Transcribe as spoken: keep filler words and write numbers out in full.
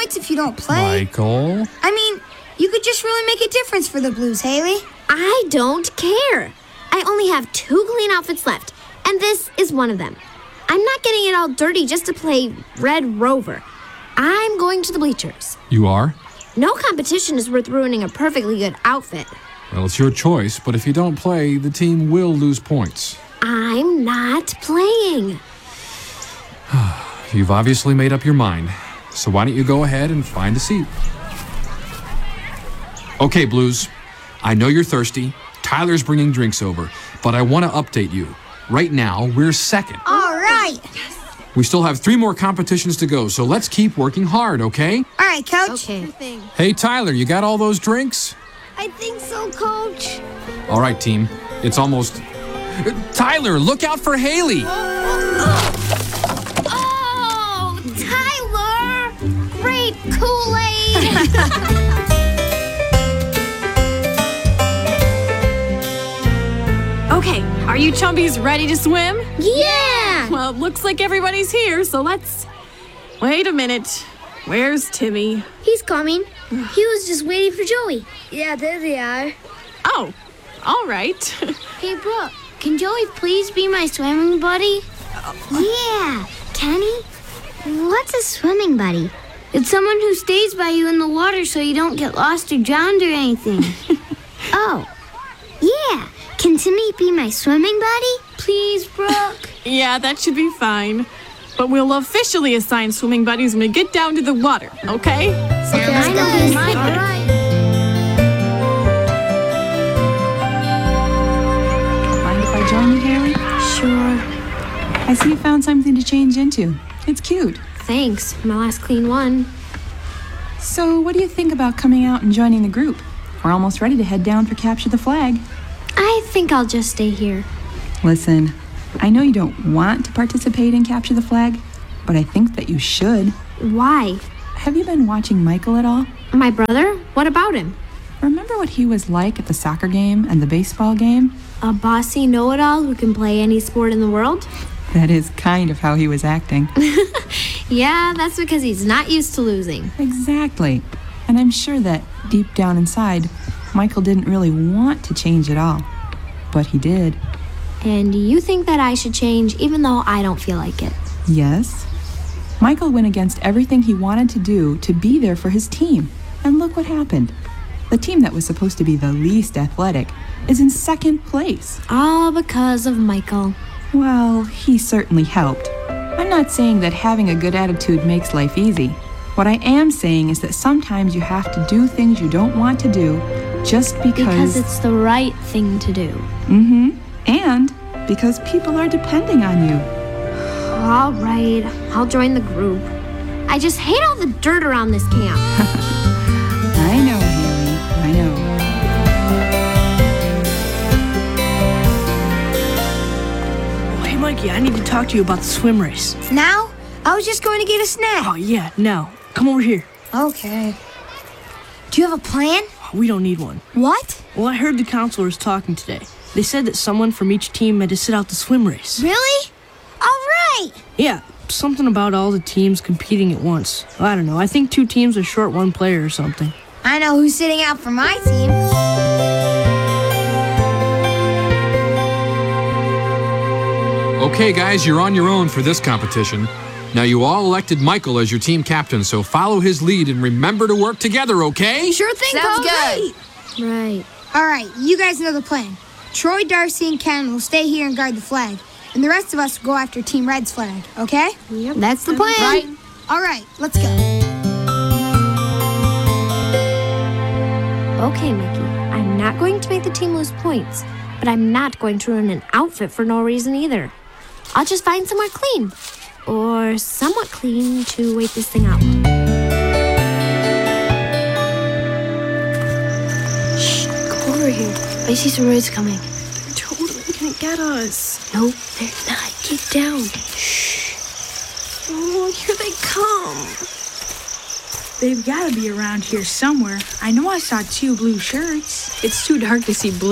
points if you don't play. Michael? I mean, you could just really make a difference for the Blues, Haley. I don't care. I only have two clean outfits left, and this is one of them. I'm not getting it all dirty just to play Red Rover. I'm going to the bleachers. You are? No competition is worth ruining a perfectly good outfit. Well, it's your choice, but if you don't play, the team will lose points. I'm not playing. You've obviously made up your mind, so why don't you go ahead and find a seat? Okay, Blues, I know you're thirsty. Tyler's bringing drinks over, but I want to update you. Right now, we're second. All right. We still have three more competitions to go, so let's keep working hard, okay? All right, Coach. Okay. Hey, Tyler, you got all those drinks? I think so, Coach. All right, team. It's almost... Tyler, look out for Haley! Oh, Tyler! Great Kool-Aid! Okay, are you chumbies ready to swim? Yeah! Well, it looks like everybody's here, so let's... Wait a minute. Where's Timmy? He's coming. He was just waiting for Joey. Yeah, there they are. Oh, all right. Hey, Brooke, can Joey please be my swimming buddy? Yeah, Kenny. What's a swimming buddy? It's someone who stays by you in the water so you don't get lost or drowned or anything. Oh, yeah. Can Timmy be my swimming buddy? Please, Brooke. Yeah, that should be fine. But we'll officially assign swimming buddies when we get down to the water, okay? Sounds good. All right. Mind if I join you, Haley? Sure. I see you found something to change into. It's cute. Thanks. My last clean one. So, what do you think about coming out and joining the group? We're almost ready to head down for Capture the Flag. I think I'll just stay here. Listen, I know you don't want to participate in Capture the Flag, but I think that you should. Why? Have you been watching Michael at all? My brother? What about him? Remember what he was like at the soccer game and the baseball game? A bossy know-it-all who can play any sport in the world? That is kind of how he was acting. Yeah, that's because he's not used to losing. Exactly. And I'm sure that deep down inside, Michael didn't really want to change at all. But he did. And you think that I should change even though I don't feel like it? Yes. Michael went against everything he wanted to do to be there for his team. And look what happened. The team that was supposed to be the least athletic is in second place. All because of Michael. Well, he certainly helped. I'm not saying that having a good attitude makes life easy. What I am saying is that sometimes you have to do things you don't want to do just because... Because it's the right thing to do. Mm-hmm. And because people are depending on you. All right, I'll join the group. I just hate all the dirt around this camp. I know, Haley. I know. Oh, hey, Mikey, I need to talk to you about the swim race. Now? I was just going to get a snack. Oh, yeah, now. Come over here. Okay. Do you have a plan? We don't need one. What? Well, I heard the counselors talking today. They said that someone from each team had to sit out the swim race. Really? All right. Yeah, something about all the teams competing at once. I don't know. I think two teams are short one player or something. I know who's sitting out for my team. Okay, guys, you're on your own for this competition. Now, you all elected Michael as your team captain, so follow his lead and remember to work together, okay? Sure thing, Sounds Coach. good. Right. All right, you guys know the plan. Troy, Darcy, and Ken will stay here and guard the flag, and the rest of us will go after Team Red's flag, okay? Yep. That's the plan. Right. All right, let's go. Okay, Mickey. I'm not going to make the team lose points, but I'm not going to ruin an outfit for no reason either. I'll just find somewhere clean. Or somewhat clean to wait this thing out. Shh, come over here. I see some Reds coming. They're totally gonna get us. Nope, they're not. Get down. Shh. Oh, here they come. They've got to be around here somewhere. I know I saw two blue shirts. It's too dark to see blue.